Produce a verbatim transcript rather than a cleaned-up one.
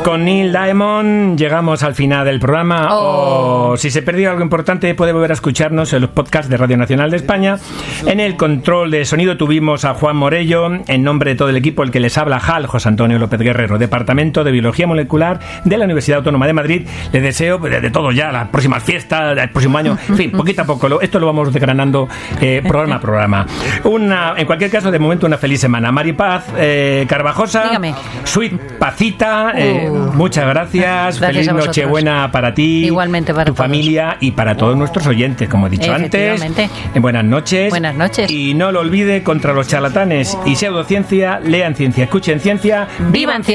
Con Neil Diamond llegamos al final del programa. Oh. O si se perdió algo importante, puede volver a escucharnos en los podcasts de Radio Nacional de España. En el control de sonido tuvimos a Juan Morello. En nombre de todo el equipo, el que les habla, Jal, José Antonio López Guerrero, Departamento de Biología Molecular de la Universidad Autónoma de Madrid. Les deseo de, de todo ya, las próximas fiestas, el próximo año. En fin, poquito a poco. Lo, esto lo vamos desgranando eh, programa a programa. Una, en cualquier caso, de momento, una feliz semana. Maripaz eh, Carvajosa. Dígame. Sweet Pacita. Eh, Uh. Muchas gracias. Gracias Feliz a vosotros. Nochebuena para ti. Igualmente para tu todos. familia y para todos nuestros oyentes, como he dicho antes. Efectivamente. Eh, Buenas noches. Buenas noches. Y no lo olvide, contra los charlatanes y pseudociencia, lean ciencia, escuchen ciencia, ¡Vivan ciencia!